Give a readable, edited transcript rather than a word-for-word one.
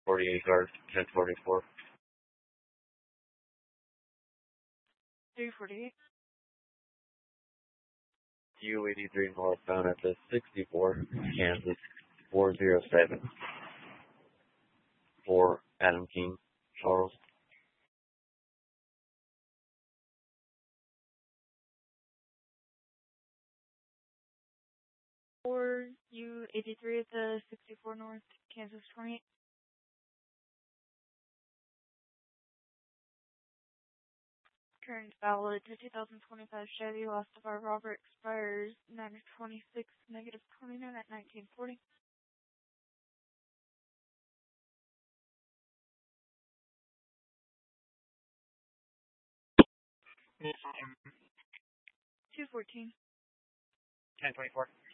48 guard, 1044. 348. U83 northbound at the 64, Kansas, 407. For Adam King, Charles. Or U83 at the 64 North, Kansas 28. Current valid to 2025 Chevy Lost of our Robert expires 9/26, -29 at 1940. Mm-hmm. 214. 1024.